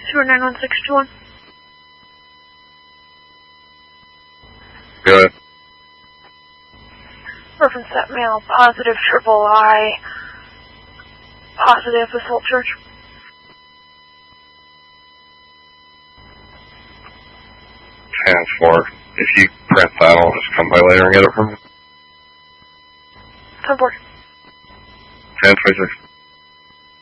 91621. Go ahead. Reference that male, positive triple I, positive assault charge. Transport. If you print that, I'll just come by later and get it from you. 10-4. 10-26.